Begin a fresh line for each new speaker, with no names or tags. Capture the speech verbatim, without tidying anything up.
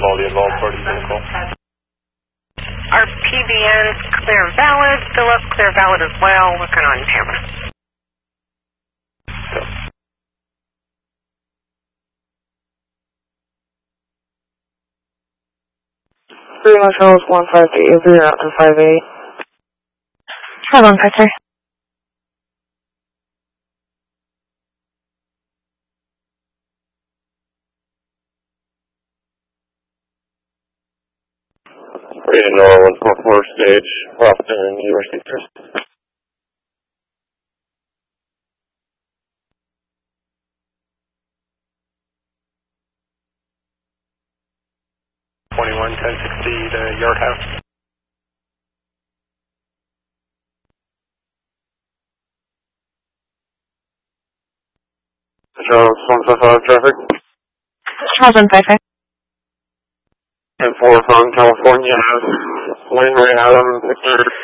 all the involved parties on the call.
Our P B N's clear valid. Philip, clear valid as well. Working on camera.
Three Marshall one five eight zero out to five eight.
Hold on, Cutter.
Three Nora one four four stage, Boston and U S Easters. Twenty-one ten sixty to Yard House. Charles one five five traffic.
Charles one five five.
And four from California, Lane Ray Adam, Victor.